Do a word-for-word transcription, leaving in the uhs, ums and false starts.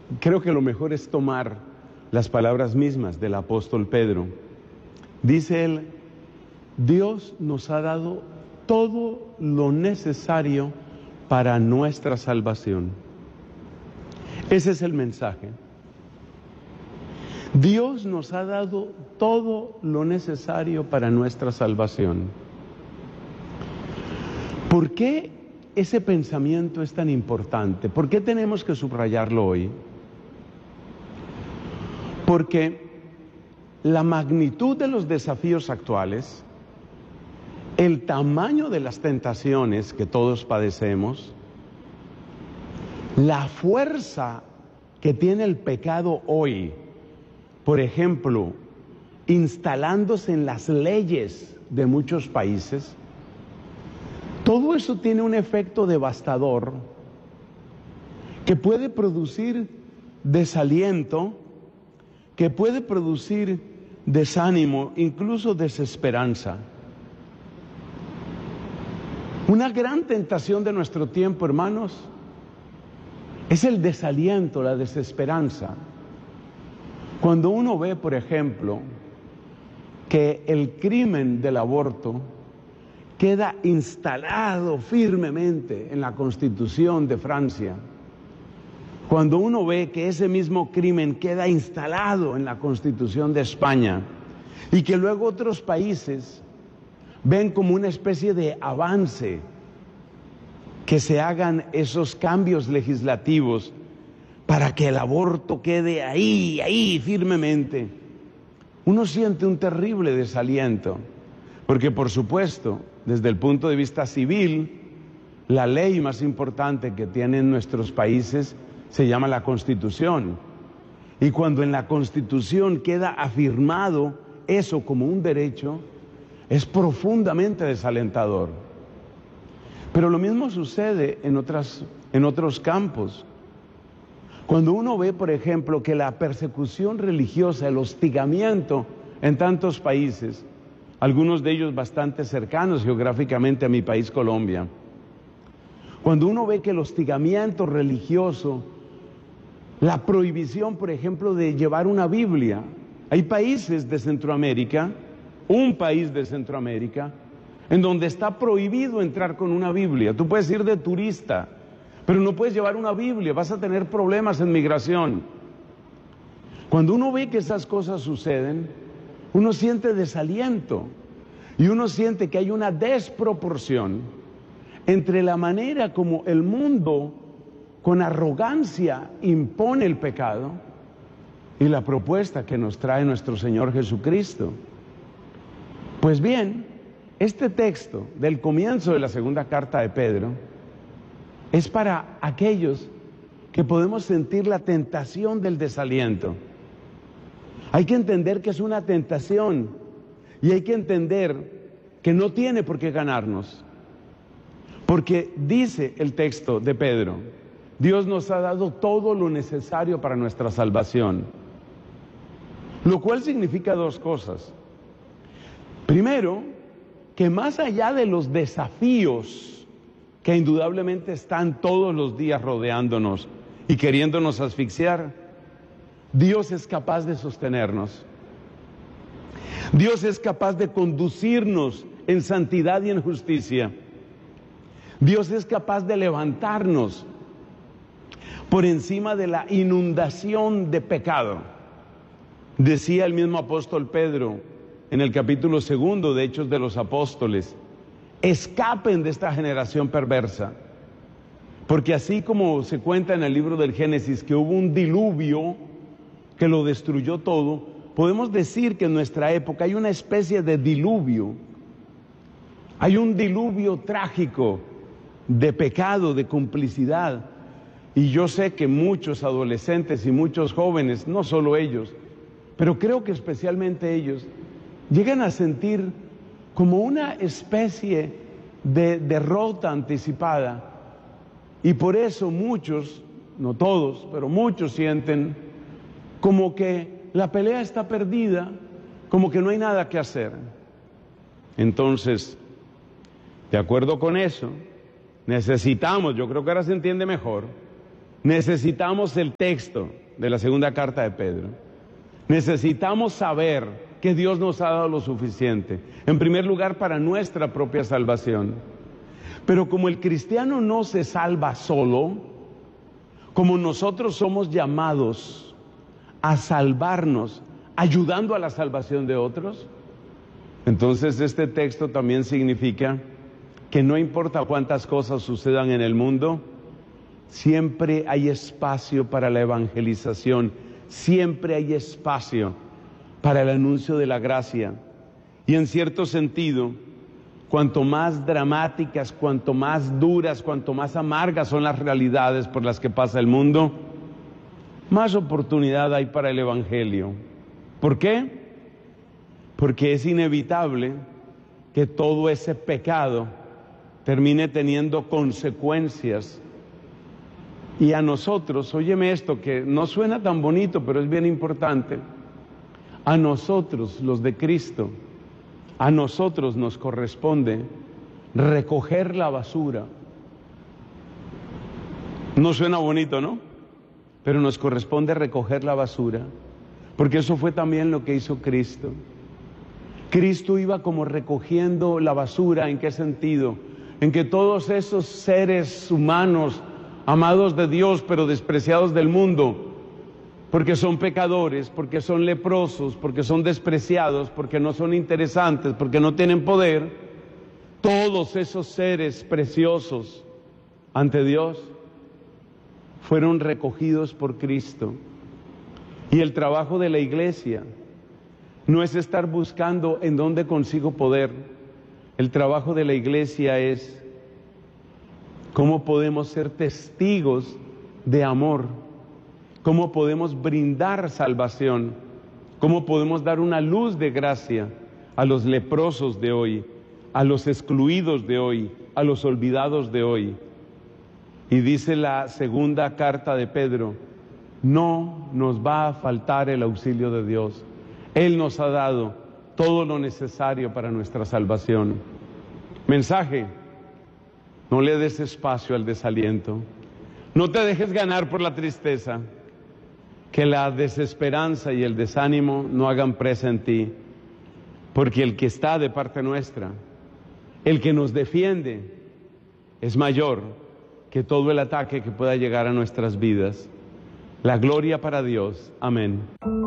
creo que lo mejor es tomar las palabras mismas del apóstol Pedro. Dice él: Dios nos ha dado todo lo necesario para nuestra salvación. Ese es el mensaje. Dios nos ha dado todo lo necesario para nuestra salvación. ¿Por qué ese pensamiento es tan importante? ¿Por qué tenemos que subrayarlo hoy? Porque la magnitud de los desafíos actuales, el tamaño de las tentaciones que todos padecemos, la fuerza que tiene el pecado hoy, por ejemplo, instalándose en las leyes de muchos países, todo eso tiene un efecto devastador que puede producir desaliento, que puede producir desánimo, incluso desesperanza. Una gran tentación de nuestro tiempo, hermanos, es el desaliento, la desesperanza. Cuando uno ve, por ejemplo, que el crimen del aborto queda instalado firmemente en la Constitución de Francia, cuando uno ve que ese mismo crimen queda instalado en la Constitución de España y que luego otros países ven como una especie de avance que se hagan esos cambios legislativos para que el aborto quede ahí, ahí firmemente, uno siente un terrible desaliento, porque por supuesto, desde el punto de vista civil, la ley más importante que tienen nuestros países se llama la Constitución. Y cuando en la Constitución queda afirmado eso como un derecho, es profundamente desalentador. Pero lo mismo sucede en otras, en otros campos. Cuando uno ve, por ejemplo, que la persecución religiosa, el hostigamiento en tantos países, algunos de ellos bastante cercanos geográficamente a mi país, Colombia, cuando uno ve que el hostigamiento religioso, la prohibición, por ejemplo, de llevar una Biblia, hay países de Centroamérica, un país de Centroamérica, en donde está prohibido entrar con una Biblia. Tú puedes ir de turista, pero no puedes llevar una Biblia, vas a tener problemas en migración. Cuando uno ve que esas cosas suceden, uno siente desaliento y uno siente que hay una desproporción entre la manera como el mundo con arrogancia impone el pecado y la propuesta que nos trae nuestro Señor Jesucristo. Pues bien, este texto del comienzo de la segunda carta de Pedro es para aquellos que podemos sentir la tentación del desaliento. Hay que entender que es una tentación y hay que entender que no tiene por qué ganarnos. Porque dice el texto de Pedro, Dios nos ha dado todo lo necesario para nuestra salvación. Lo cual significa dos cosas. Primero, que más allá de los desafíos que indudablemente están todos los días rodeándonos y queriéndonos asfixiar, Dios es capaz de sostenernos. Dios es capaz de conducirnos en santidad y en justicia. Dios es capaz de levantarnos por encima de la inundación de pecado. Decía el mismo apóstol Pedro en el capítulo segundo de Hechos de los Apóstoles: escapen de esta generación perversa, porque así como se cuenta en el libro del Génesis que hubo un diluvio que lo destruyó todo, podemos decir que en nuestra época hay una especie de diluvio, hay un diluvio trágico de pecado, de complicidad. Y yo sé que muchos adolescentes y muchos jóvenes, no solo ellos, pero creo que especialmente ellos, llegan a sentir como una especie de derrota anticipada. Y por eso muchos, no todos, pero muchos sienten como que la pelea está perdida, como que no hay nada que hacer. Entonces, de acuerdo con eso, necesitamos, yo creo que ahora se entiende mejor, Necesitamos el texto de la segunda carta de Pedro. Necesitamos saber que Dios nos ha dado lo suficiente, en primer lugar para nuestra propia salvación. Pero como el cristiano no se salva solo, como nosotros somos llamados a salvarnos, ayudando a la salvación de otros, entonces este texto también significa que no importa cuántas cosas sucedan en el mundo, siempre hay espacio para la evangelización, siempre hay espacio para el anuncio de la gracia. Y en cierto sentido, cuanto más dramáticas, cuanto más duras, cuanto más amargas son las realidades por las que pasa el mundo, más oportunidad hay para el evangelio. ¿Por qué? Porque es inevitable que todo ese pecado termine teniendo consecuencias. Y a nosotros, óyeme esto que no suena tan bonito, pero es bien importante, a nosotros, los de Cristo, a nosotros nos corresponde recoger la basura. No suena bonito, ¿no? Pero nos corresponde recoger la basura, porque eso fue también lo que hizo Cristo. Cristo iba como recogiendo la basura. ¿En qué sentido? En que todos esos seres humanos, amados de Dios, pero despreciados del mundo, porque son pecadores, porque son leprosos, porque son despreciados, porque no son interesantes, porque no tienen poder, todos esos seres preciosos ante Dios fueron recogidos por Cristo. Y el trabajo de la iglesia no es estar buscando en dónde consigo poder. El trabajo de la iglesia es cómo podemos ser testigos de amor, cómo podemos brindar salvación, cómo podemos dar una luz de gracia a los leprosos de hoy, a los excluidos de hoy, a los olvidados de hoy. Y dice la segunda carta de Pedro, no nos va a faltar el auxilio de Dios. Él nos ha dado todo lo necesario para nuestra salvación. Mensaje: no le des espacio al desaliento. No te dejes ganar por la tristeza. Que la desesperanza y el desánimo no hagan presa en ti. Porque el que está de parte nuestra, el que nos defiende, es mayor que todo el ataque que pueda llegar a nuestras vidas. La gloria para Dios. Amén.